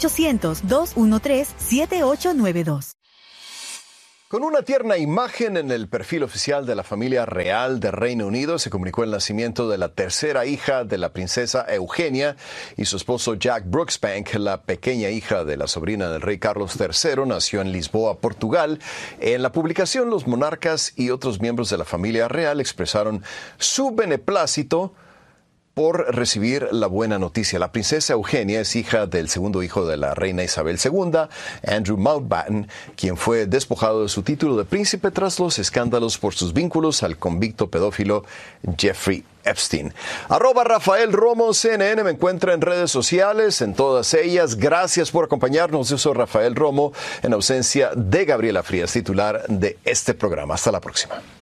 1-800-213-7892. Con una tierna imagen en el perfil oficial de la familia real de Reino Unido, se comunicó el nacimiento de la tercera hija de la princesa Eugenia y su esposo Jack Brooksbank. La pequeña hija de la sobrina del rey Carlos III nació en Lisboa, Portugal. En la publicación, los monarcas y otros miembros de la familia real expresaron su beneplácito por recibir la buena noticia. La princesa Eugenia es hija del segundo hijo de la reina Isabel II, Andrew Mountbatten, quien fue despojado de su título de príncipe tras los escándalos por sus vínculos al convicto pedófilo Jeffrey Epstein. @Rafael Romo CNN me encuentra en redes sociales, en todas ellas. Gracias por acompañarnos. Yo soy Rafael Romo, en ausencia de Gabriela Frías, titular de este programa. Hasta la próxima.